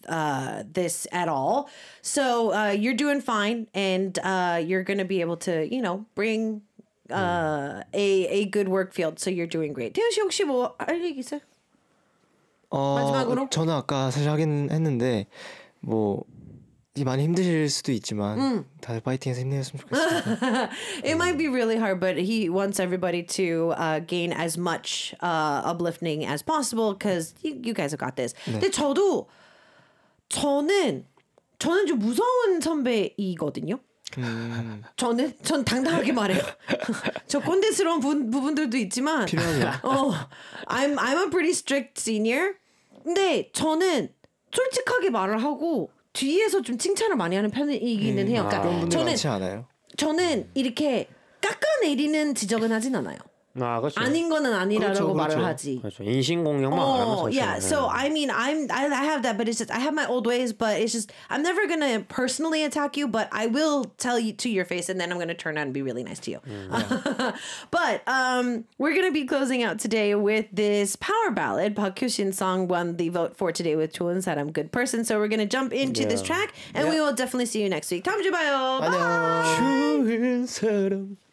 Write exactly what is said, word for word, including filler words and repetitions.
uh, this at all. So uh, you're doing fine, and uh, you're going to be able to, you know, bring uh, a a good work field. So you're doing great. 태현 씨 혹시 뭐 할 얘기 있어요? 어, 마지막으로? 저는 아까 사실 하긴 했는데 뭐 많이 힘드실 수도 있지만 음. 다들 파이팅해서 힘내셨으면 좋겠습니다. It might be really hard, but he wants everybody to uh, gain as much uh, uplifting as possible because you, you guys have got this. 네. 근데 저도 저는 저는 좀 무서운 선배이거든요. 음, 저는 전 당당하게 말해요. 저 꼰대스러운 부, 부분들도 있지만 필요하죠. 어, I'm I'm a pretty strict senior. 근데 저는 솔직하게 말을 하고 뒤에서 좀 칭찬을 많이 하는 편이기는 해요. 그러니까 그런 분들 저는 많지 않아요. 저는 이렇게 깎아내리는 지적은 하진 않아요. 아, 그렇죠. 아닌 거는 아니라고 그렇죠, 말을 그렇죠. 하지. 그렇죠. 인신공격만 안 하면 Oh, 사실. yeah. So I mean, I'm I, I have that, but it's just I have my old ways, but it's just I'm never gonna personally attack you, but I will tell you to your face, and then I'm gonna turn out and be really nice to you. But um, we're gonna be closing out today with this power ballad. Park Kyu-shin song won the vote for today with 좋은 사람, good person. So we're gonna jump into this Yeah. track, and we will definitely see you next week. 다음 주에 봐요. 안녕. 좋은 사람